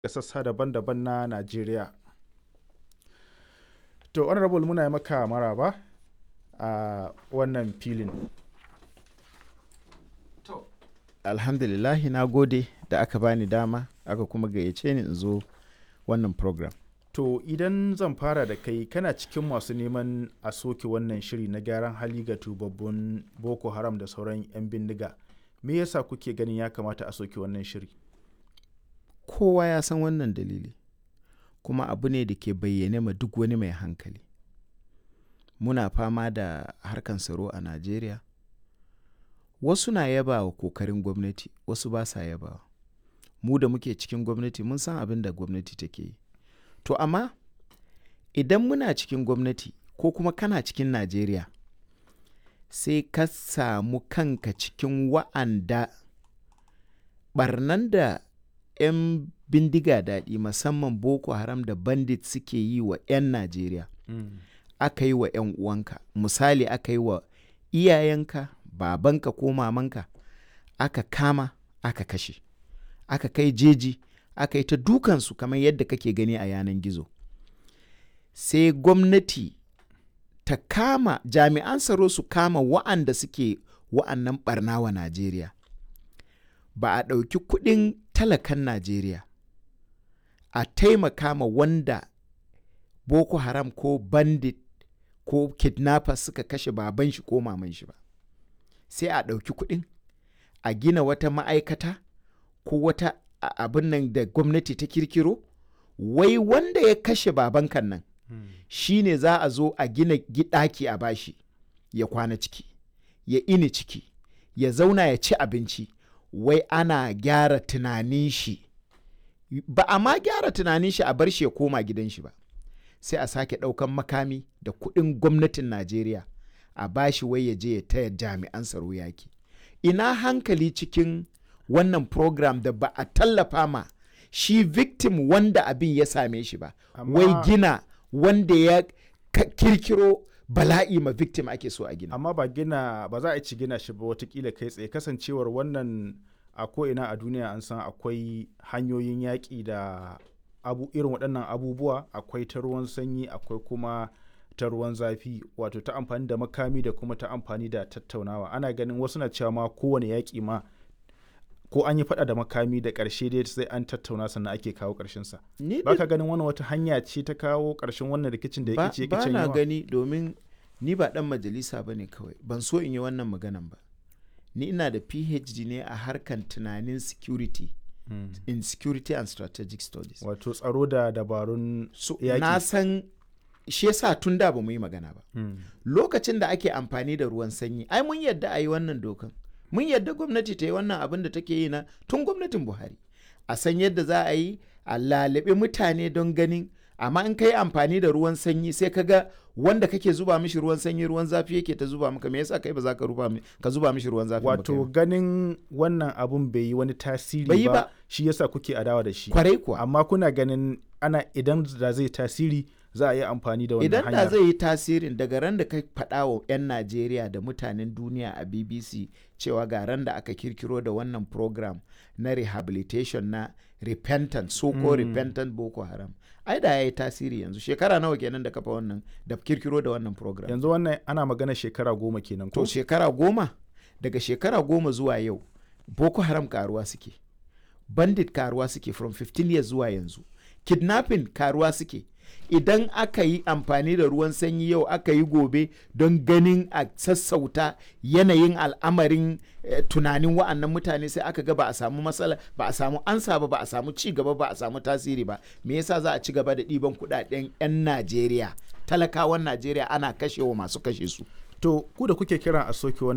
ga sassa daban-daban na Najeriya. To, Honorable muna yi maka maraba a wannan filin. To, alhamdulillahi na gode da aka bani dama aka kuma gayyace ni in zo wannan program. To, idan zan fara da kai kana cikin masu neman a soke wannan shiri na gyaran hali ga tubabbun Boko Haram da sauran 'yan bindiga. Me yasa kuke ganin ya kamata a soke wannan shiri? Kowa ya san wannan dalili, kuma abu ne da ke bayyane ma duk wani mai hankali. Muna fama da harkan tsaro a Najeriya. Wasu na yaba wa kokarin gwamnati, wasu ba sa yabawa. Mu da muke cikin gwamnati mun san abin da gwamnati take yi. To amma idan muna cikin gwamnati ko kuma kana cikin Najeriya, sai ka samu kanka cikin wa'anda barnan da 'yan bindiga daɗi musamman Boko Haram da bandit suke yi wa 'yan Najeriya. Aka yi wa 'yan uwanka, misali aka yi wa iyayenka, babanka ko mamanka, aka kama aka kashe, aka kai jeji, aka yi ta dukansu kamar yadda kake gani a yanan gizo. Sai gwamnati ta kama jami'an tsaro su kama wa'anda suke wa'annan barna wa Najeriya. Ba a ɗauki kuɗin talakan Najeriya a taimaka ma wanda Boko Haram ko bandit ko kidnappers suka kashe baban shi ko maman shi ba. Sai a ɗauki kuɗin a gina wata ma'aikata ko wata abin nan da gwamnati ta kirkiro, wai wanda ya kashe babankan nan shi ne za a zo a gina ɗaki a bashi ya kwana ciki, ya ini ciki, ya zauna ya ci abinci, wai ana gyara tunanin shi. Ba a ma gyara tunanin shi a bar shi ya koma gidan shi ba. Sai a sake ɗaukan makami da kuɗin gwamnatin Najeriya a bashi wai ya je ya taya jami'an tsaro yaki. Ina hankali cikin wannan program da ba a tallafa ma shi victim wanda abin ya same shi ba. Wai gina wanda ya kirkiro bala'i ma victim ake so a gina. Amma ba za a ci gina shi ba watakila kai tsaye, kasancewar wannan a ko'ina a duniya an san akwai hanyoyin yaƙi da irin waɗannan abubuwa, akwai ta ruwan sanyi, akwai kuma ta ruwan zafi, wato ta amfani da makami da kuma ta amfani da tattaunawa. Ana ganin wasu na cewa ma kowane yaƙi ma ko an yi faɗa da makami da ƙarshe dai sai an tattauna sannan ake kawo ƙarshensa. Ba ka ganin wannan wata hanya ce ta kawo ƙarshen wannan rikicin da ya ƙice yawa? Ba na gani, domin ni ba ɗan majalisa ba ne kawai, ban so in yi wannan maganan ba. Ni ina da PhD ne a harkan tunanin security, in security and strategic studies. Wato tsaro da dabarun yaƙi. Na san shi yasa tun da ba mu yi magana ba. Lokacin da ake amfani da ruwan sanyi, ai mun yadda a yi wannan dokan. Mun yadda gwamnati ta yi wannan abin da take yi na tun gwamnatin Buhari. A san yadda za a yi a lalabe mutane don ganin, amma in ka yi amfani da ruwan sanyi sai ka ga wanda kake zuba mishi ruwan sanyi ruwan zafi yake ta zuba maka, me yasa kai ba za ka zuba mishi ruwan zafi ba? Wato ganin wannan abun bai yi wani tasiri ba, shi yasa kuke adawa da shi. Kwarai kuwa. Amma kuna ganin idan da zai tasiri za a yi amfani da wannan hanyar. Idan da zai yi tasirin, daga ran da ka faɗa wa 'yan Najeriya da mutanen duniya a BBC cewa ga ran da aka kirkiro da wannan program na rehabilitation na repentant, so-called repentant Boko Haram, ai da ya yi tasiri yanzu. Shekara nawa kenan da kafa wannan, da kirkiro da wannan program? Yanzu wannan ana magana shekara 10 kenan ko? To shekara 10, daga shekara 10 zuwa yau, Boko Haram karuwa suke, bandit karuwa suke from 15 years zuwa yanzu, kidnapping karuwa suke. Idan aka yi amfani da ruwan sanyi yau, aka yi gobe don ganin a sassauta yanayin al'amarin tunanin wa'annan mutane, sai aka ga ba a samu matsala, ba a samu ansa ba, ba a samu ci gaba, ba a samu tasiri ba. Me yasa za a ci gaba da ɗiban kuɗaɗen 'yan Najeriya, talakawan Najeriya ana kashewa masu kashe su? To ku da kuke kiran a soke